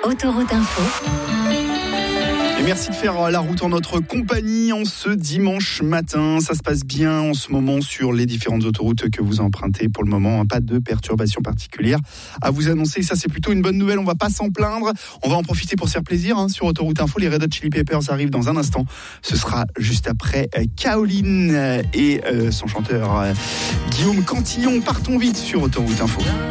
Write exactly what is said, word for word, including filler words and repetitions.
Autoroute Info. Et merci de faire la route en notre compagnie en ce dimanche matin. Ça se passe bien en ce moment sur les différentes autoroutes que vous empruntez. Pour le moment, pas de perturbations particulières à vous annoncer. Ça, c'est plutôt une bonne nouvelle. On va pas s'en plaindre. On va en profiter pour se faire plaisir hein, sur Autoroute Info. Les Red Hot Chili Peppers arrivent dans un instant. Ce sera juste après euh, Kaolin et euh, son chanteur euh, Guillaume Cantillon. Partons vite sur Autoroute Info.